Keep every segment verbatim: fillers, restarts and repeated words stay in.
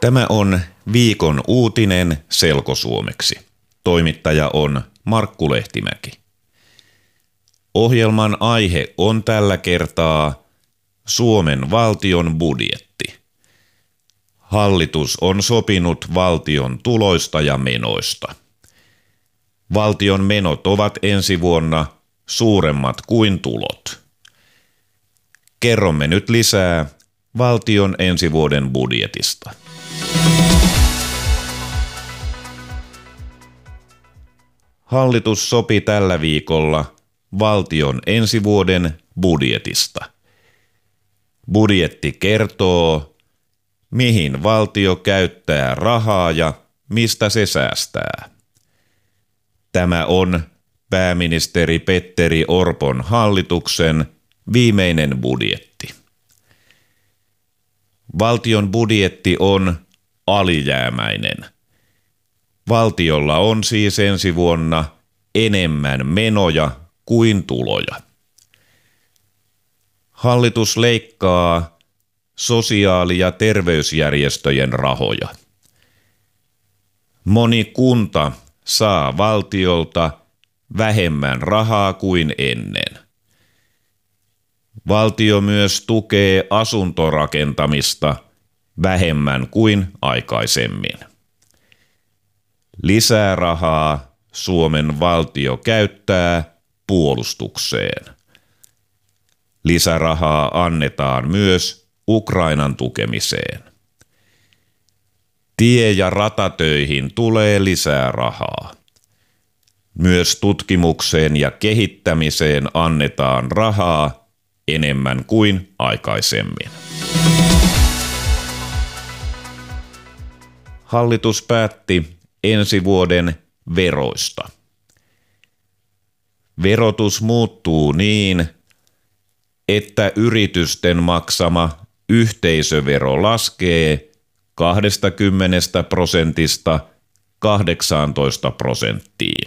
Tämä on viikon uutinen selkosuomeksi. Toimittaja on Markku Lehtimäki. Ohjelman aihe on tällä kertaa Suomen valtion budjetti. Hallitus on sopinut valtion tuloista ja menoista. Valtion menot ovat ensi vuonna suuremmat kuin tulot. Kerromme nyt lisää valtion ensi vuoden budjetista. Hallitus sopi tällä viikolla valtion ensi vuoden budjetista. Budjetti kertoo, mihin valtio käyttää rahaa ja mistä se säästää. Tämä on pääministeri Petteri Orpon hallituksen viimeinen budjetti. Valtion budjetti on alijäämäinen. Valtiolla on siis ensi vuonna enemmän menoja kuin tuloja. Hallitus leikkaa sosiaali- ja terveysjärjestöjen rahoja. Moni kunta saa valtiolta vähemmän rahaa kuin ennen. Valtio myös tukee asuntorakentamista vähemmän kuin aikaisemmin. Lisää rahaa Suomen valtio käyttää puolustukseen. Lisärahaa annetaan myös Ukrainan tukemiseen. Tie- ja ratatöihin tulee lisää rahaa. Myös tutkimukseen ja kehittämiseen annetaan rahaa enemmän kuin aikaisemmin. Hallitus päätti ensi vuoden veroista. Verotus muuttuu niin, että yritysten maksama yhteisövero laskee kaksikymmentä prosentista kahdeksantoista prosenttiin.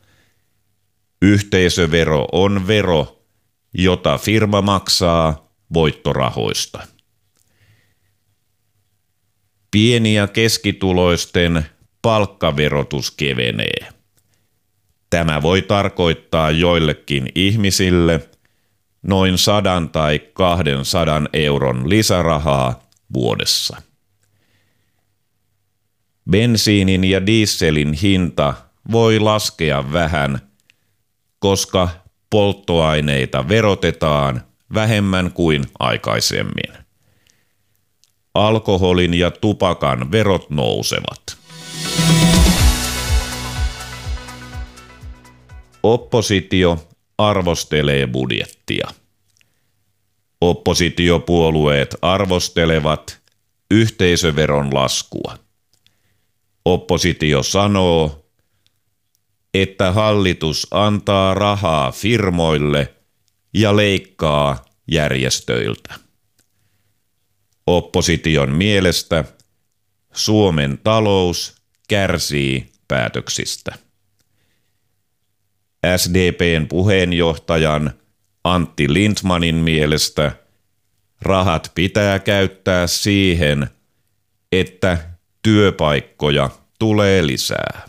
Yhteisövero on vero, jota firma maksaa voittorahoista. Pieni- ja keskituloisten palkkaverotus kevenee. Tämä voi tarkoittaa joillekin ihmisille noin sadan tai kahdensadan euron lisärahaa vuodessa. Bensiinin ja dieselin hinta voi laskea vähän, koska polttoaineita verotetaan vähemmän kuin aikaisemmin. Alkoholin ja tupakan verot nousevat. Oppositio arvostelee budjettia. Oppositiopuolueet arvostelevat yhteisöveron laskua. Oppositio sanoo, että hallitus antaa rahaa firmoille ja leikkaa järjestöiltä. Opposition mielestä Suomen talous kärsii päätöksistä. S D P:n puheenjohtajan Antti Lindtmanin mielestä rahat pitää käyttää siihen, että työpaikkoja tulee lisää.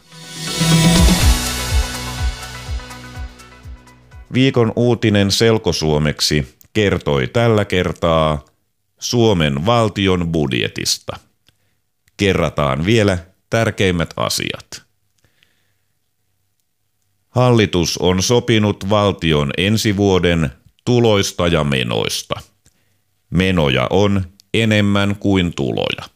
Viikon uutinen selkosuomeksi kertoi tällä kertaa Suomen valtion budjetista. Kerrataan vielä tärkeimmät asiat. Hallitus on sopinut valtion ensi vuoden tuloista ja menoista. Menoja on enemmän kuin tuloja.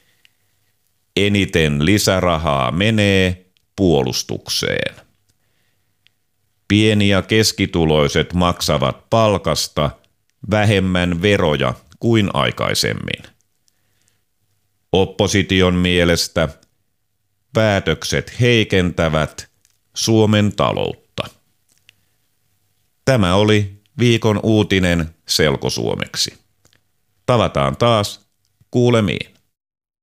Eniten lisärahaa menee puolustukseen. Pieni- ja keskituloiset maksavat palkasta vähemmän veroja kuin aikaisemmin. Opposition mielestä päätökset heikentävät Suomen taloutta. Tämä oli viikon uutinen selkosuomeksi. Tavataan taas kuulemiin.